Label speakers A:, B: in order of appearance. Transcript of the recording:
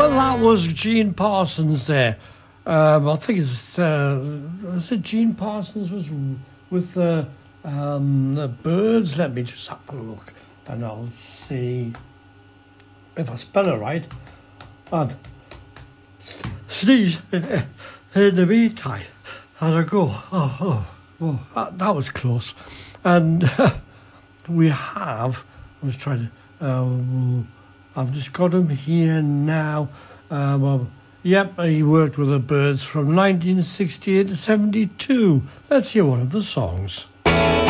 A: Well, that was Gene Parsons there. I think it's was it Gene Parsons was with the Birds. Let me just have a look, and I'll see if I spell it right. And sneeze in the meantime, and I go, that was close. And we have. I was trying to. I've just got him here now. Yep, he worked with the Birds from 1968 to 72. Let's hear one of the songs.